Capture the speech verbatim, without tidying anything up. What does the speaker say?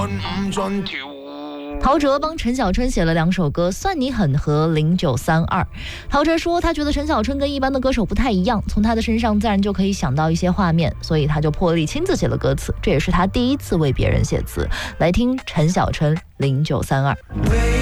陶喆帮陈小春写了两首歌，算你狠和零九三二。陶喆说他觉得陈小春跟一般的歌手不太一样，从他的身上自然就可以想到一些画面，所以他就破例亲自写了歌词，这也是他第一次为别人写词。来听陈小春零九三二。